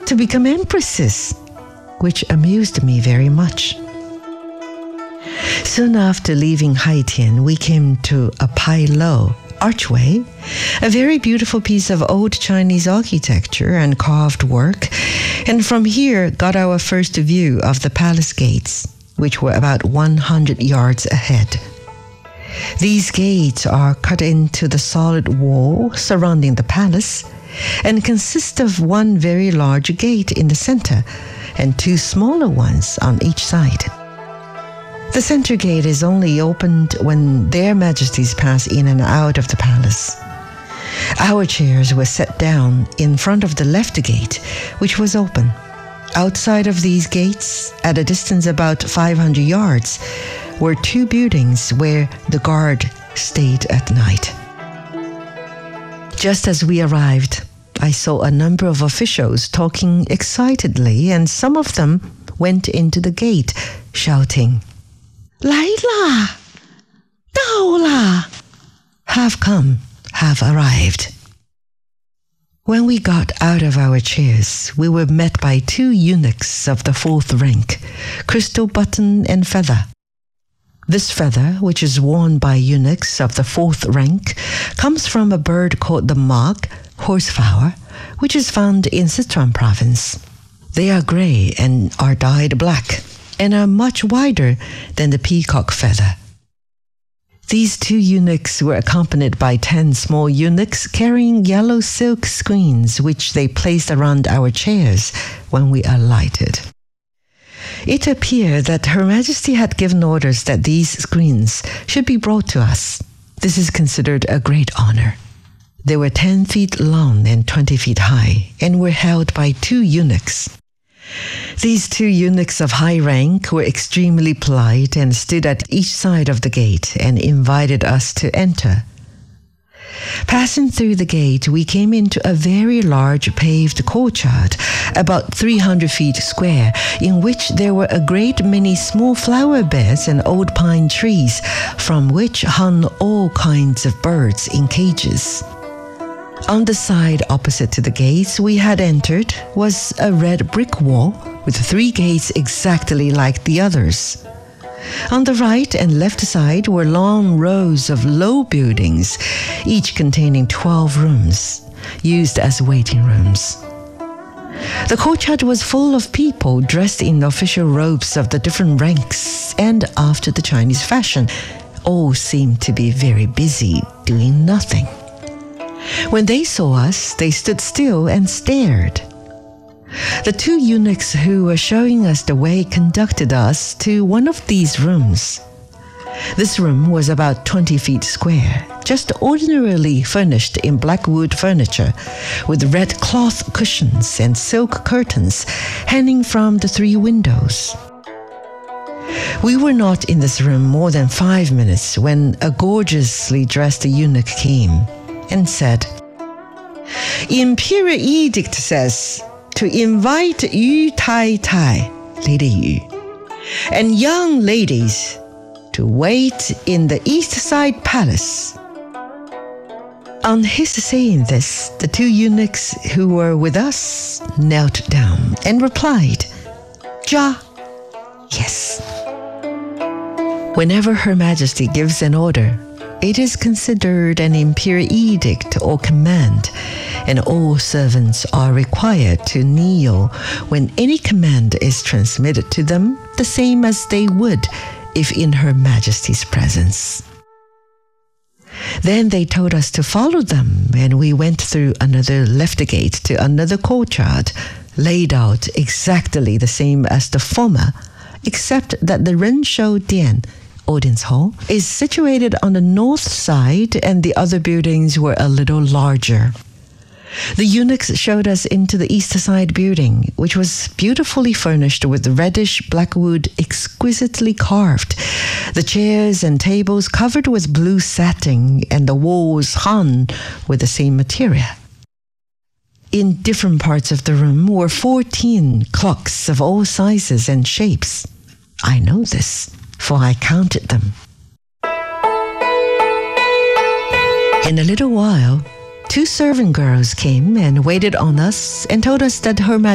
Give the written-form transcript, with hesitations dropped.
to become empresses, which amused me very much. Soon after leaving Haitian, we came to a Pai Lo archway, a very beautiful piece of old Chinese architecture and carved work, and from here got our first view of the palace gates, which were about 100 yards ahead. These gates are cut into the solid wall surrounding the palace and consist of one very large gate in the center and two smaller ones on each side. The center gate is only opened when their majesties pass in and out of the palace. Our chairs were set down in front of the left gate, which was open. Outside of these gates, at a distance about 500 yards, were two buildings where the guard stayed at night. Just as we arrived, I saw a number of officials talking excitedly, and some of them went into the gate, shouting, 来啦! 到啦! Have come, have arrived. When we got out of our chairs, we were met by two eunuchs of the fourth rank, Crystal Button and Feather. This feather, which is worn by eunuchs of the fourth rank, comes from a bird called the mog, horseflower, which is found in Sichuan province. They are gray and are dyed black, and are much wider than the peacock feather. These two eunuchs were accompanied by 10 small eunuchs carrying yellow silk screens, which they placed around our chairs when we alighted. It appeared that Her Majesty had given orders that these screens should be brought to us. This is considered a great honor. They were 10 feet long and 20 feet high, and were held by two eunuchs. These two eunuchs of high rank were extremely polite and stood at each side of the gate and invited us to enter. Passing through the gate, we came into a very large paved courtyard, about 300 feet square, in which there were a great many small flower beds and old pine trees, from which hung all kinds of birds in cages. On the side opposite to the gates we had entered was a red brick wall with 3 gates exactly like the others. On the right and left side were long rows of low buildings, each containing 12 rooms, used as waiting rooms. The courtyard was full of people dressed in official robes of the different ranks, and after the Chinese fashion, all seemed to be very busy doing nothing. When they saw us, they stood still and stared. The two eunuchs who were showing us the way conducted us to one of these rooms. This room was about 20 feet square, just ordinarily furnished in black wood furniture, with red cloth cushions and silk curtains hanging from the 3 windows. We were not in this room more than 5 minutes when a gorgeously dressed eunuch came and said, Imperial Edict says to invite Yu Tai Tai, Lady Yu, and young ladies to wait in the East Side Palace. On his saying this, the two eunuchs who were with us knelt down and replied, Ja, yes. Whenever Her Majesty gives an order, it is considered an imperial edict or command, and all servants are required to kneel when any command is transmitted to them, the same as they would if in Her Majesty's presence. Then they told us to follow them, and we went through another left gate to another courtyard, laid out exactly the same as the former, except that the Renshou Dian audience hall is situated on the north side and the other buildings were a little larger. The eunuchs showed us into the east side building, which was beautifully furnished with reddish black wood exquisitely carved, the chairs and tables covered with blue satin and the walls hung with the same material. In different parts of the room were 14 clocks of all sizes and shapes. I know this, for I counted them. In a little while, 2 servant girls came and waited on us and told us that Her Majesty